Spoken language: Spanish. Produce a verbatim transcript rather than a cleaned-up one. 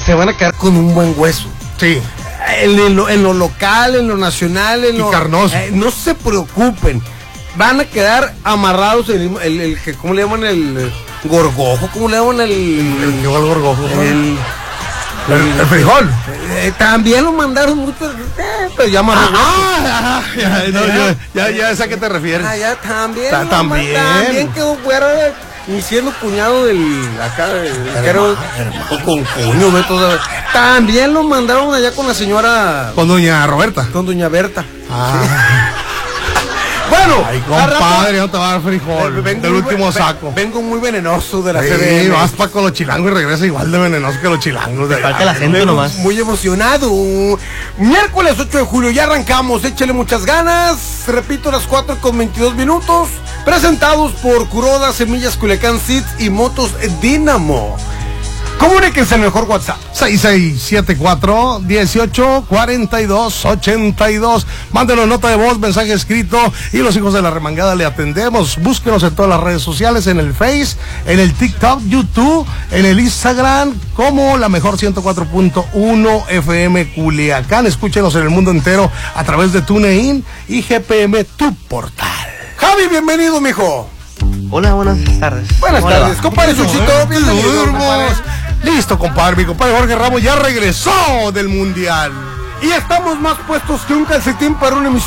se van a quedar con un buen hueso. Sí. En, en, lo, en lo local, en lo nacional, en y lo carnoso. Eh, no se preocupen, van a quedar amarrados el, el, el, el ¿cómo le llaman? El gorgojo, ¿cómo le llaman? El, el, el, el gorgojo. El, el, el frijol. Eh, también lo mandaron mucho, eh, pero ya más. Ah, ya, no, ya, ya, ya sé a qué te refieres. Ah, ya también. Ta, también. También quedó fuera y siendo cuñado del acá del hermano, con cuño, ve todo. También lo mandaron allá con la señora, con doña Roberta, con doña Berta. Ah. Sí. Bueno, ay, compadre, no te va a dar frijol vengo del último muy, saco. Vengo muy venenoso de la sí, C D M. vas para con los chilangos y regresa igual de venenoso que los chilangos. De falta la gente nomás. Muy emocionado. Miércoles ocho de julio, ya arrancamos. Échale muchas ganas. Repito, las cuatro con veintidós minutos. Presentados por Kuroda, Semillas Culiacán Seeds y Motos Dínamo. Comuníquense al mejor WhatsApp. seis seis siete cuatro, dieciocho, cuarenta y dos, ochenta y dos. Mándenos nota de voz, mensaje escrito y los hijos de la remangada le atendemos. Búsquenos en todas las redes sociales, en el Face, en el TikTok, YouTube, en el Instagram, como la mejor ciento cuatro punto uno F M Culiacán. Escúchenos en el mundo entero a través de TuneIn y G P M, tu portal. Javi, bienvenido, mijo. Hola, buenas tardes. Buenas tardes, compadre Suchito, bienvenido, compadre. Listo, compadre, mi compadre Jorge Ramos ya regresó del Mundial. Y estamos más puestos que un calcetín para una emisión